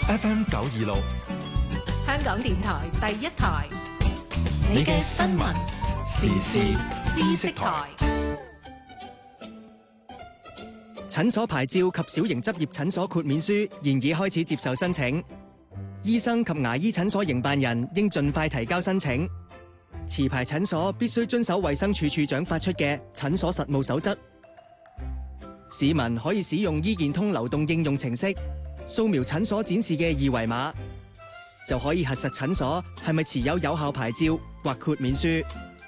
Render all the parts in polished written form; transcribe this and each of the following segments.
FM 926， 香港電台第一台， 你嘅新聞時事知識台。 診所牌照及小型執業診所豁免書現已開始接受申請，醫生及牙醫診所營辦人應盡快提交申請。持牌診所必須遵守衛生署署長發出嘅診所實務守則。市民可以使用醫健通流動應用程式，掃描診所展示嘅二維碼，就可以核實診所係咪持有有效牌照或豁免書。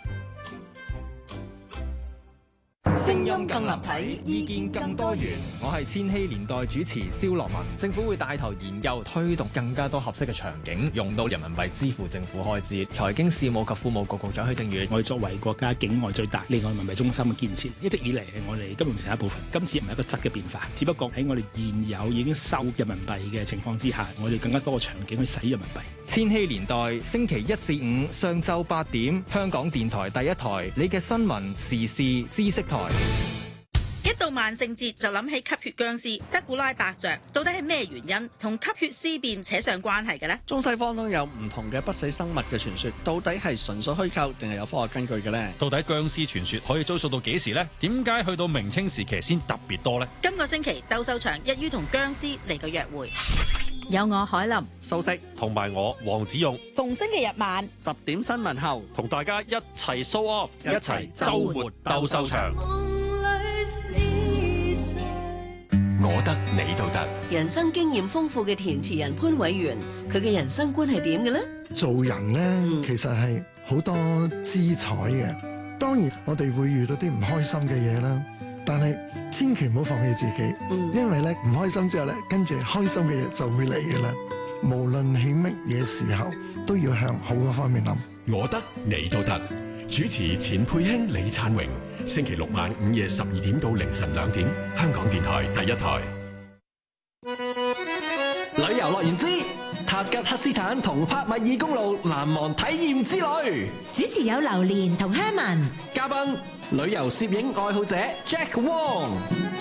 聲音更立體，意見更多元。 我係千禧年代主持蕭樂文。政府會帶頭研究推動更加多合適嘅場景，用到人民幣支付政府開支。財經事務及庫務局局長許正宇， 我哋作為國家境外最大離岸人民幣中心嘅建設，一直以嚟係我哋金融體系一部分。今次唔係一個質嘅變化，只不過喺我哋現有已經收人民幣嘅情況之下，我哋更加多嘅場景去使人民幣。 千禧年代星期1至5上晝8點，香港電台第一台，你嘅新聞時事知識台。 一到萬聖節就諗起吸血僵屍德古拉伯爵，到底係咩原因同吸血屍變扯上關係嘅呢？ 中西方都有唔同嘅不死生物嘅傳說，到底係純粹虛構定係有科學根據嘅呢？ 到底僵屍傳說可以追溯到幾時呢？點解去到明清時期先特別多呢？ 今個星期鬥獸場一於同僵屍嚟個約會，有我海林、 素食同埋我黃子勇， 逢星期日晚 10點新聞後， 同大家一齊 show off， 一齊週末鬥獸場。 我得你都得。 人生經驗豐富嘅填詞人潘偉源，佢嘅人生觀係點嘅呢？ 做人呢，其實係好多姿彩嘅。當然，我哋會遇到啲唔開心嘅嘢啦，但係千祈唔好放棄自己，因為咧唔開心之後咧，跟住開心嘅嘢就會嚟嘅啦。無論喺乜嘢時候，都要向好嘅方面諗。 我得你都得。主持錢佩卿、李燦榮，星期6晚午夜12點到凌晨2點，香港電台第一台。 旅遊樂園之塔吉克斯坦同帕米爾公路難忘體驗之旅， 主持有榴蓮同香文， 嘉賓旅遊攝影愛好者 Jack Wong。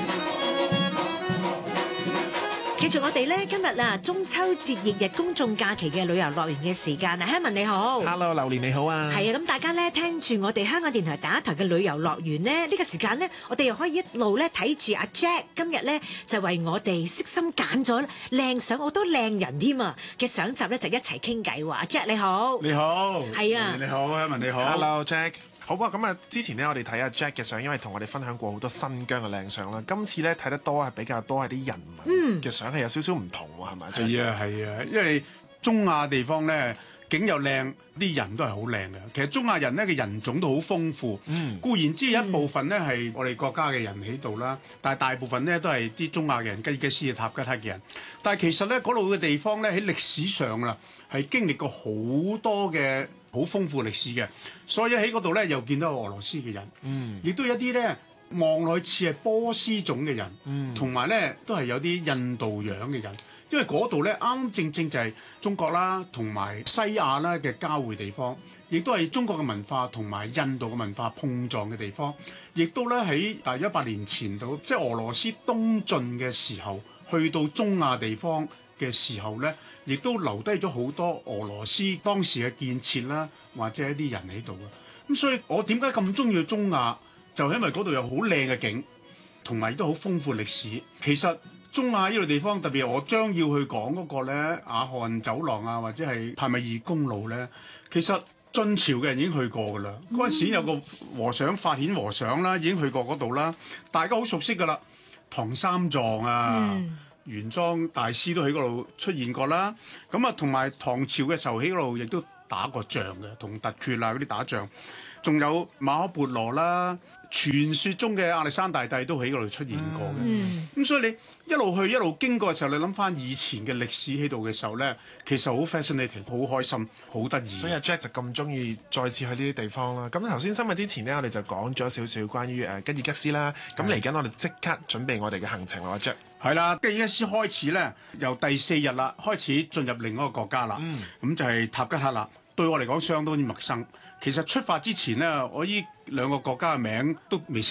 繼續我哋咧今日啊中秋節翌日公眾假期嘅旅遊樂園嘅時間啊，香文你好 ，Hello， 榴蓮你好啊， 係啊，咁大家咧聽住我哋香港電台第一台嘅旅遊樂園咧，呢個時間咧，我哋又可以一路咧睇住阿 Jack 今日咧就為我哋悉心揀咗靚相，好多靚人添啊嘅相集咧，就一齊傾偈喎。阿 Jack 你好， 你好， 係啊， 你好，香文你好 ，Hello Jack。好啊，咁啊，之前咧我哋睇阿 Jack 嘅相，因為同我哋分享過好多新疆嘅靚相啦。今次咧睇得多係比較多係啲人民嘅相，係有少少唔同喎，係咪？ 係啊係啊，因為中亞地方咧景又靚，啲人都係好靚嘅。其實中亞人咧嘅人種都好豐富，固然之一部分咧係我哋國家嘅人喺度啦，但係大部分咧都係啲中亞嘅人，吉爾吉斯、塔吉克嘅人。但係其實咧嗰度嘅地方咧喺歷史上啊係經歷過好多嘅好豐富歷史嘅，所以喺嗰度咧又見到俄羅斯嘅人，亦都有一啲咧望落去似係波斯種嘅人，同埋咧都係有啲印度樣嘅人，因為嗰度咧啱正正就係中國啦同埋西亞啦嘅交匯地方，亦都係中國嘅文化同埋印度嘅文化碰撞嘅地方，亦都咧喺大約100年前度，即係俄羅斯東進嘅時候，去到中亞地方嘅時候咧，亦都留低咗好多俄羅斯當時嘅建設啦，或者一啲人喺度啊。咁所以我點解咁中意去中亞，就係因為嗰度有好靚嘅景，同埋亦都好豐富歷史。其實中亞呢個地方，特別係我將要去講嗰個咧雅漢走廊啊，或者係帕米爾公路咧，其實晉朝嘅人已經去過㗎啦。嗰陣時有個和尚法顯和尚啦，已經去過嗰度啦，大家好熟悉㗎啦。唐三藏啊。玄奘大師都喺嗰度出現過啦，咁啊同埋唐朝嘅時候喺嗰度亦都打過仗嘅，同突厥啊嗰啲打仗，仲有馬可孛羅啦，傳說中嘅亞歷山大帝都喺嗰度出現過嘅，咁所以你一路去一路經過嘅時候，你諗翻以前嘅歷史喺度嘅時候咧，其實好 fascinating， 好開心，好得意。 所以阿 Jack 就咁中意再次去呢啲地方啦。咁頭先新聞之前咧，我哋就講咗少少關於吉爾吉斯啦。咁嚟緊我哋即刻準備我哋嘅行程啦，阿 Jack。 係啦，吉爾吉斯開始咧，由第4日啦，開始進入另一個國家啦。咁就係塔吉克啦。對我嚟講相當之陌生。其實出發之前咧，我呢2個國家嘅名都未識讀。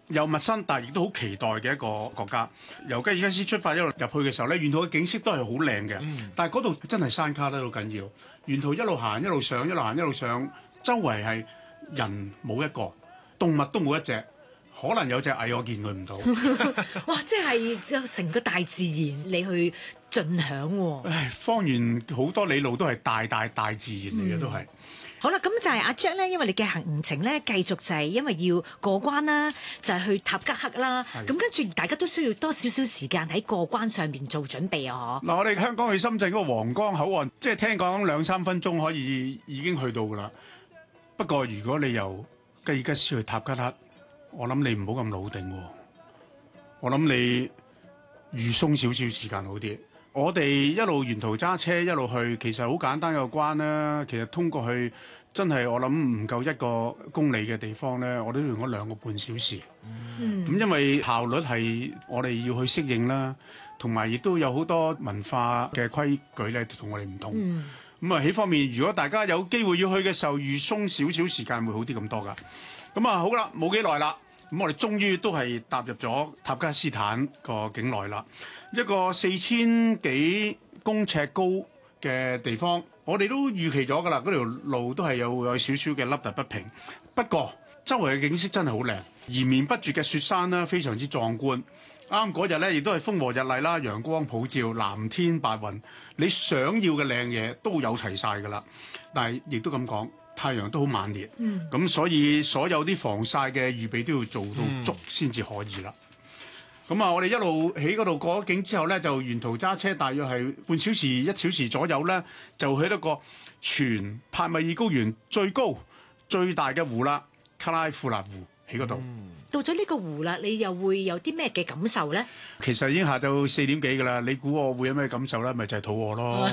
又陌生，但係亦都好期待嘅一個國家。由吉爾吉斯出發一路入去嘅時候咧，沿途嘅景色都係好靚嘅，但係嗰度真係山卡得好緊要。沿途一路行一路上，一路行一路上，周圍係人冇一個，動物都冇一隻，可能有隻蟻我見佢唔到。 哇！即係成個大自然你去盡享喎。 唉，方圓好多里路都係大自然嚟嘅，都係。 好啦，咁就係阿 Jack 咧，因為你嘅行程咧繼續就係因為要過關啦，就係去塔吉克啦。咁跟住大家都需要多少少時間喺過關上邊做準備啊！ 嗱，我哋香港去深圳嗰個皇崗口岸，即係聽講2-3分鐘可以已經去到噶啦。不過如果你由吉爾吉斯去塔吉克，我諗你唔好咁老定喎。我諗你預鬆少少時間好啲。我哋一路沿途揸車一路去，其實好簡單嘅關啦。其實通過去真係我諗唔夠1個公里嘅地方咧，我都用咗2個半小時。咁因為效率係我哋要去適應啦，同埋亦都有好多文化嘅規矩咧，同我哋唔同。咁啊，喺方面，如果大家有機會要去嘅時候，預鬆少少時間會好啲咁多噶。咁啊，好啦，冇幾耐啦。咁我哋終於都係踏入咗塔吉克斯坦個境內啦，一個4000幾公尺高嘅地方，我哋都預期咗㗎啦。嗰條路都係有少少嘅凹凸不平，不過周圍嘅景色真係好靚，延綿不絕嘅雪山啦，非常之壯觀。啱嗰日咧，亦都係風和日麗啦，陽光普照，藍天白雲，你想要嘅靚嘢都有齊晒㗎啦。但係亦都咁講，太陽都好猛烈，咁所以所有啲防曬嘅預備都要做到足先至可以啦。咁啊，我哋一路喺嗰度過咗境之後咧，就沿途揸車，大約係半小時、1小時左右咧，就去到個全帕米爾高原最高、最大嘅湖啦，卡拉庫納湖喺嗰度。 到咗呢個湖啦，你又會有啲咩嘅感受咧？ 其實已經下晝4點幾㗎啦，你估我會有咩感受咧？咪就係肚餓咯。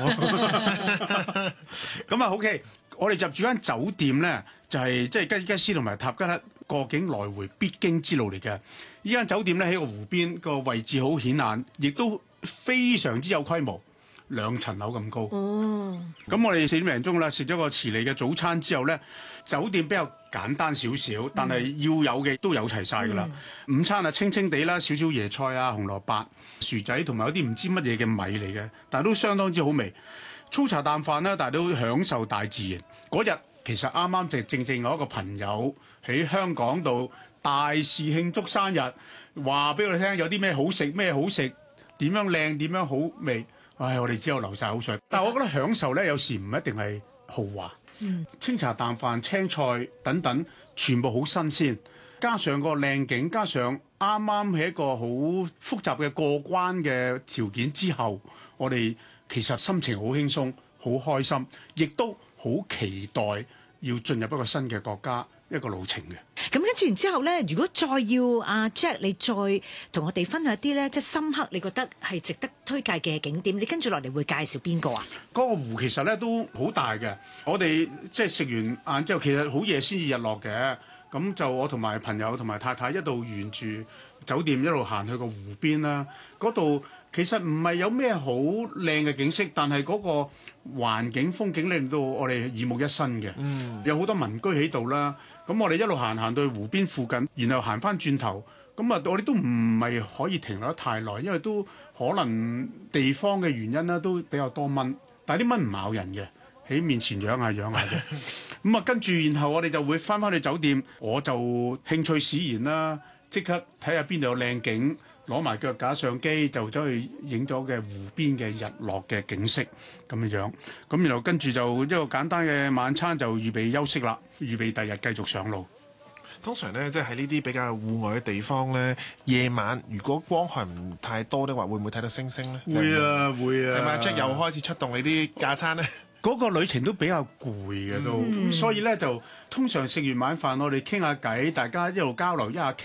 咁啊，OK，我哋入住間酒店咧，就係即係吉爾吉斯同埋塔吉克過境來回必經之路嚟嘅。呢間酒店咧喺個湖邊，個位置好顯眼，亦都非常之有規模，2層樓咁高。咁我哋4點零鐘啦，食咗個遲嚟嘅早餐之後咧，酒店比較簡單少少，但係要有嘅都有齊晒㗎啦。午餐啊，清清地啦，少少椰菜啊、紅蘿蔔、薯仔同埋有啲唔知乜嘢嘅米嚟嘅，但係都相當之好味。粗茶淡飯啦，但係都享受大自然。嗰日其實啱啱就正我一個朋友喺香港度大肆慶祝生日，話俾我哋聽有啲咩好食，點樣靚，點樣好味。唉，我哋之後流晒口水。但係我覺得享受咧，有時唔一定係豪華。清茶淡飯、青菜等等，全部好新鮮，加上個靚景，加上啱啱喺一個好複雜嘅過關嘅條件之後，我哋其實心情好輕鬆、好開心，亦都好期待要進入一個新嘅國家一個路程嘅。 咁跟住然之後咧，如果再要阿 Jack 你再同我哋分享一啲咧，即係深刻你覺得係值得推介嘅景點，你跟住落嚟會介紹邊個啊？ 嗰個湖其實咧都好大嘅，我哋即係食完晏之後，其實好夜先至日落嘅。咁就我同埋朋友同埋太太一路沿住酒店一路行去個湖邊啦。嗰度其實唔係有咩好靚嘅景色，但係嗰個環境風景令到我哋耳目一新嘅。有好多民居喺度啦。咁我哋一路行到去湖邊附近，然後行翻轉頭，咁啊我哋都唔係可以停留得太耐，因為都可能地方嘅原因啦，都比較多蚊，但係啲蚊唔咬人嘅，喺面前養下嘅。咁啊跟住然後我哋就會翻去酒店，我就興趣使然啦，即刻睇下邊度有靚景，攞埋腳架相機就走去影咗嘅湖邊嘅日落嘅景色咁樣。咁然後跟住就一個簡單嘅晚餐就預備休息啦，預備第日繼續上路。 通常咧，即係喺呢啲比較戶外嘅地方咧，夜晚如果光害唔太多的話，會唔會睇到星星咧？ 會啊，會啊。 係咪即係又開始出動你啲架撐咧？ 嗰個旅程都比較攰嘅都，所以咧就通常食完晚飯，我哋傾下偈，大家一路交流一下傾。